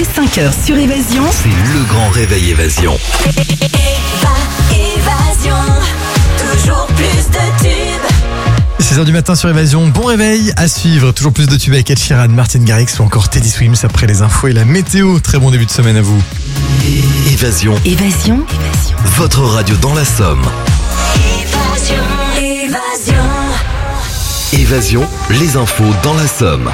5h sur Évasion. C'est le grand réveil Évasion. Évasion, toujours plus de tubes. 6h du matin sur Évasion, bon réveil à suivre. Toujours plus de tubes avec Ed Sheeran, Martin Garrix ou encore Teddy Swims après les infos et la météo. Très bon début de semaine à vous. Évasion, Évasion. votre radio dans la Somme. Évasion. Évasion, les infos dans la Somme.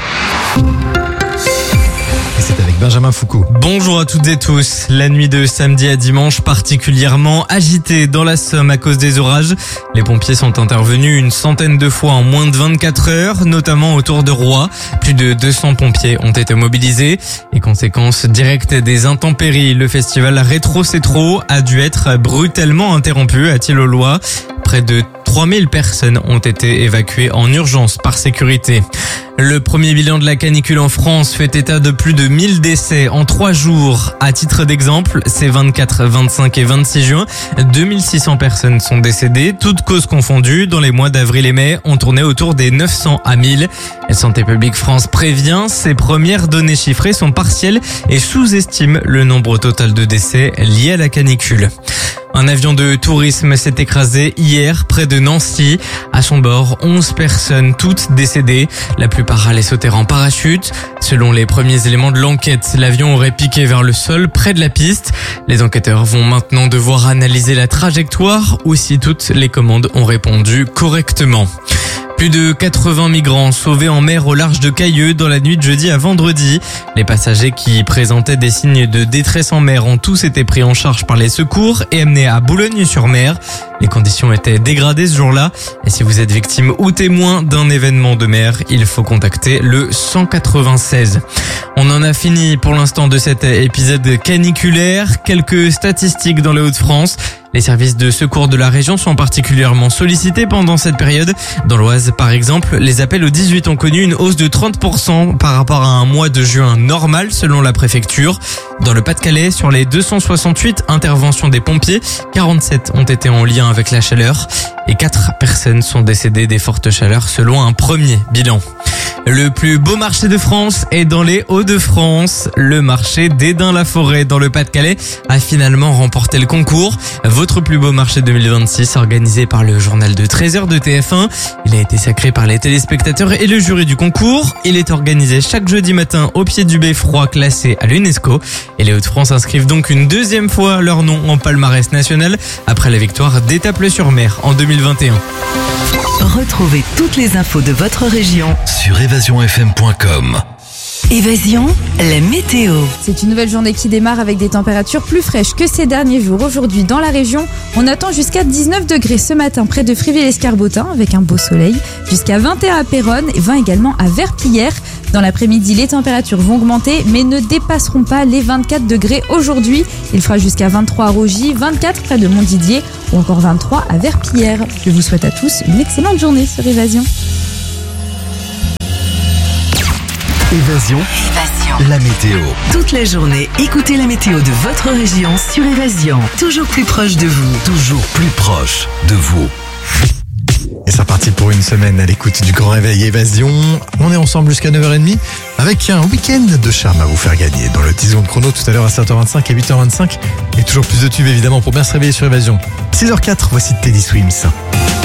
Et c'est avec Benjamin Foucault. Bonjour à toutes et tous. La nuit de samedi à dimanche particulièrement agitée dans la Somme à cause des orages. Les pompiers sont intervenus une centaine de fois en moins de 24 heures, notamment autour de Roye. Plus de 200 pompiers ont été mobilisés. Et conséquence directe des intempéries, le festival Rétro C'est Trop a dû être brutalement interrompu à Thil-aux-Lois. Près de 3000 personnes ont été évacuées en urgence par sécurité. Le premier bilan de la canicule en France fait état de plus de 1000 décès en 3 jours. À titre d'exemple, ces 24, 25 et 26 juin, 2600 personnes sont décédées, toutes causes confondues. Dans les mois d'avril et mai, on tournait autour des 900 à 1000. Santé publique France prévient, ces premières données chiffrées sont partielles et sous-estiment le nombre total de décès liés à la canicule. Un avion de tourisme s'est écrasé hier près de Nancy. À son bord, 11 personnes, toutes décédées. La plupart allaient sauter en parachute. Selon les premiers éléments de l'enquête, l'avion aurait piqué vers le sol près de la piste. Les enquêteurs vont maintenant devoir analyser la trajectoire ou si toutes les commandes ont répondu correctement. Plus de 80 migrants sauvés en mer au large de Cayeux dans la nuit de jeudi à vendredi. Les passagers qui présentaient des signes de détresse en mer ont tous été pris en charge par les secours et amenés à Boulogne-sur-Mer. Les conditions étaient dégradées ce jour-là. Et si vous êtes victime ou témoin d'un événement de mer, il faut contacter le 196. On en a fini pour l'instant de cet épisode caniculaire. Quelques statistiques dans les Hauts-de-France. Les services de secours de la région sont particulièrement sollicités pendant cette période. Dans l'Oise, par exemple, les appels au 18 ont connu une hausse de 30% par rapport à un mois de juin normal selon la préfecture. Dans le Pas-de-Calais, sur les 268 interventions des pompiers, 47 ont été en lien avec la chaleur et 4 personnes sont décédées des fortes chaleurs selon un premier bilan. Le plus beau marché de France est dans les Hauts-de-France. Le marché d'Hédin-la-Forêt dans le Pas-de-Calais a finalement remporté le concours. Votre plus beau marché 2026 organisé par le journal de 13h de TF1. Il a été sacré par les téléspectateurs et le jury du concours. Il est organisé chaque jeudi matin au pied du beffroi classé à l'UNESCO. Et les Hauts-de-France inscrivent donc une deuxième fois leur nom en palmarès national après la victoire d'Étaples-sur-Mer en 2021. Retrouvez toutes les infos de votre région. Sur évasionfm.com. Évasion, la météo. C'est une nouvelle journée qui démarre avec des températures plus fraîches que ces derniers jours. Aujourd'hui, dans la région, on attend jusqu'à 19 degrés ce matin près de Fréville-Escarbotin avec un beau soleil. Jusqu'à 21 à Péronne et 20 également à Verpillière. Dans l'après-midi, les températures vont augmenter mais ne dépasseront pas les 24 degrés aujourd'hui. Il fera jusqu'à 23 à Rogy, 24 près de Montdidier ou encore 23 à Verpillière. Je vous souhaite à tous une excellente journée sur Évasion. Évasion, la météo. Toute la journée, écoutez la météo de votre région sur Évasion. Toujours plus proche de vous. Toujours plus proche de vous. Et c'est reparti pour une semaine à l'écoute du Grand Réveil Évasion. On est ensemble jusqu'à 9h30 avec un week-end de charme à vous faire gagner. Dans le 10 secondes chrono tout à l'heure à 7h25 et 8h25. Et toujours plus de tubes évidemment pour bien se réveiller sur Évasion. 6h04, voici Teddy Swims.